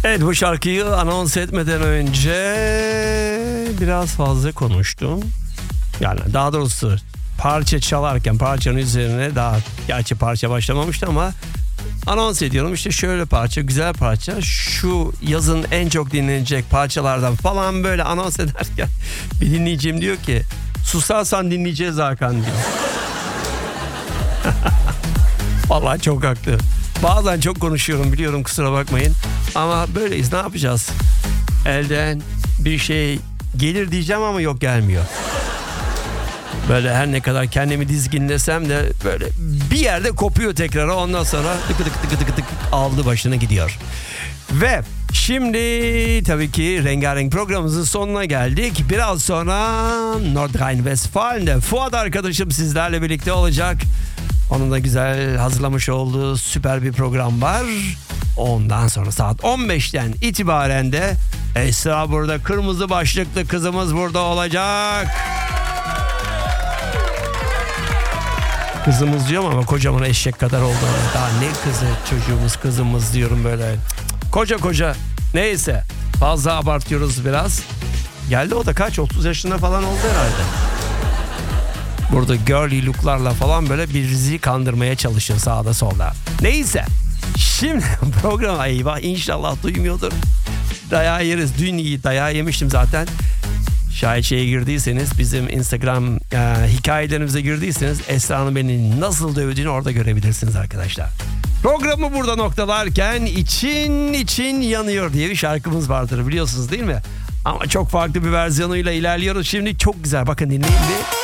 Evet, bu şarkıyı anons etmeden önce biraz fazla konuştum. Yani daha doğrusu parça çalarken parçanın üzerine daha gerçi parça başlamamıştı ama anons ediyorum. İşte şöyle parça, güzel parça, şu yazın en çok dinlenecek parçalardan falan böyle anons ederken bir dinleyicim diyor ki susarsan dinleyeceğiz Hakan diyor. Vallahi çok haklı. Bazen çok konuşuyorum biliyorum, kusura bakmayın. Ama böyleyiz, ne yapacağız? Elden bir şey gelir diyeceğim ama yok, gelmiyor. Böyle her ne kadar kendimi dizginlesem de böyle bir yerde kopuyor tekrar. Ondan sonra tık tık tık tık tık aldı başına gidiyor. Ve şimdi tabii ki rengarenk programımızın sonuna geldik. Biraz sonra Nordrhein-Westfalen'de Fuat arkadaşım sizlerle birlikte olacak. Onun da güzel hazırlamış olduğu süper bir program var. Ondan sonra saat 15'ten itibaren de Esra burada, kırmızı başlıklı kızımız burada olacak. Kızımız diyorum ama kocaman eşek kadar oldu. Daha ne kızı, çocuğumuz, kızımız diyorum böyle. Koca. Neyse, fazla abartıyoruz biraz. Geldi o da kaç, 30 yaşında falan oldu herhalde. Burada girly looklarla falan böyle bizi kandırmaya çalışıyor sağda solda. Neyse, şimdi programa eyvah inşallah duymuyordur. Dayağı yeriz. Dün iyi dayağı yemiştim zaten. Şayet şeye girdiyseniz, bizim Instagram hikayelerimize girdiyseniz Esra'nın beni nasıl dövdüğünü orada görebilirsiniz arkadaşlar. Programı burada noktalarken için yanıyor diye bir şarkımız vardır, biliyorsunuz değil mi? Ama çok farklı bir versiyonuyla ilerliyoruz. Şimdi çok güzel, bakın dinleyin bir.